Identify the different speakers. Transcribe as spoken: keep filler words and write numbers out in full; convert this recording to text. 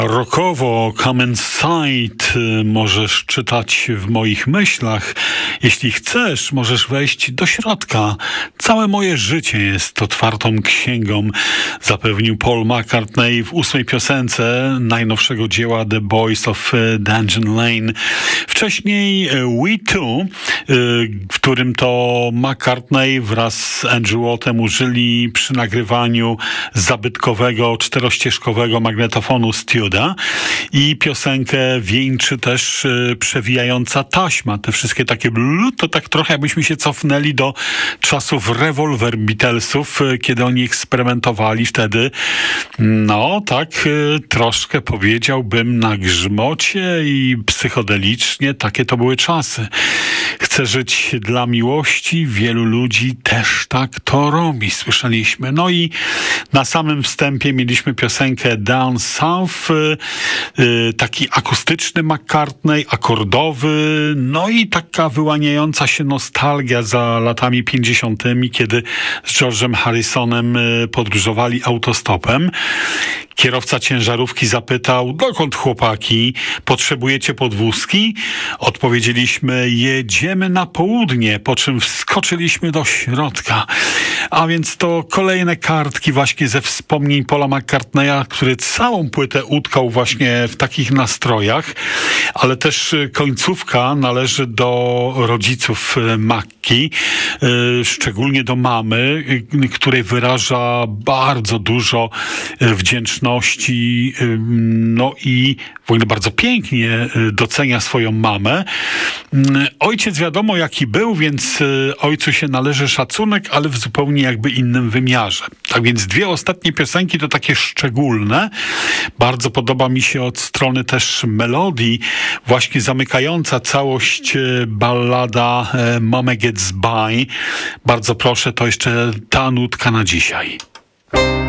Speaker 1: Rockowo Come Inside możesz czytać w moich myślach. Jeśli chcesz, możesz wejść do środka. Całe moje życie jest otwartą księgą, zapewnił Paul McCartney w ósmej piosence najnowszego dzieła The Boys of Dungeon Lane. Wcześniej We Too, w którym to McCartney wraz z Andrew Wattem użyli przy nagrywaniu zabytkowego czterościeżkowego magnetofonu Studa. I piosenkę wieńczy też y, przewijająca taśma. Te wszystkie takie blu, to tak trochę jakbyśmy się cofnęli do czasów Revolver Beatlesów, y, kiedy oni eksperymentowali wtedy. No tak y, troszkę powiedziałbym na grzmocie i psychodelicznie. Takie to były czasy. Chcę żyć dla miłości. Wielu ludzi też tak to robi. Słyszeliśmy. No i na samym wstępie mieliśmy piosenkę Down South, taki akustyczny McCartney, akordowy, no i taka wyłaniająca się nostalgia za latami pięćdziesiątymi, kiedy z George'em Harrisonem podróżowali autostopem. Kierowca ciężarówki zapytał: dokąd, chłopaki? Potrzebujecie podwózki? Odpowiedzieliśmy: jedziemy na południe, po czym wskoczyliśmy do środka. A więc to kolejne kartki właśnie ze wspomnień Paula McCartneya, który całą płytę utkał właśnie w takich nastrojach, ale też końcówka należy do rodziców Macki, szczególnie do mamy, której wyraża bardzo dużo wdzięczności, no i w ogóle bardzo pięknie docenia swoją mamę. Ojciec wiadomo jaki był, więc ojcu się należy szacunek, ale w zupełnie jakby innym wymiarze. Tak więc dwie ostatnie piosenki to takie szczególne. Bardzo podoba mi się od strony też melodii, właśnie zamykająca całość ballada Mama Gets By. Bardzo proszę, to jeszcze ta nutka na dzisiaj.